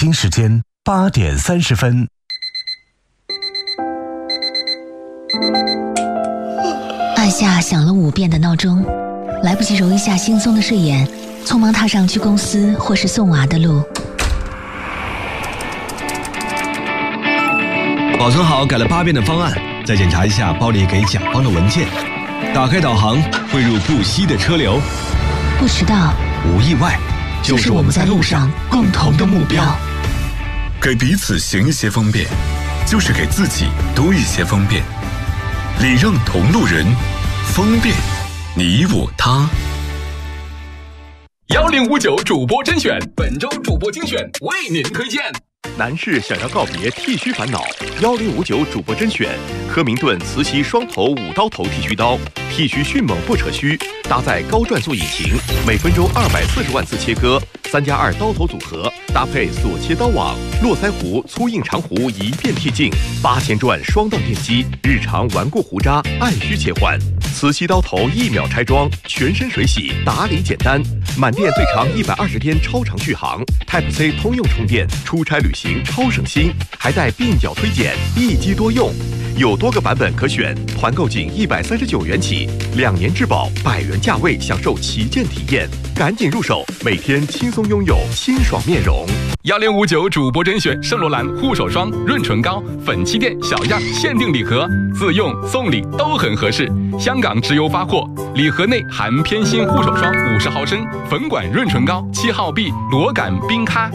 京时间8点30分。 按下响了5遍的闹钟，来不及揉一下惺忪的睡眼，匆忙踏上去公司或是送娃的路。 保存好改了8遍的方案，再检查一下包里给甲方的文件。打开导航，汇入不息的车流。 不迟到， 无意外，就是我们在路上共同的目标。 给彼此行一些方便，就是给自己多一些方便。礼让同路人，方便你我他。 1059主播甄选，本周主播精选为您推荐。 男士想要告别剃须烦恼，1059主播甄选，科明顿磁吸双头5刀头剃须刀，剃须迅猛不扯须，搭载高转速引擎，每分钟240万次切割，3+2刀头组合，搭配锁切刀网，络腮胡、粗硬长胡一遍剃净，8000转双档电机，日常顽固胡渣按需切换，磁吸刀头1秒拆装，全身水洗，打理简单，满电最长120天超长续航 ，Type C 通用充电，出差旅行超省心，还带鬓角推荐，一机多用。有多个版本可选，团购仅139元起，2年质保，100元价位享受旗舰体验，赶紧入手，每天轻松拥有清爽面容。 1059主播甄选圣罗兰护手霜、润唇膏、粉气垫小样限定礼盒，自用送礼都很合适。香港直邮发货，礼盒内含偏心护手霜50毫升、粉管润唇膏、7号碧、螺杆冰咖。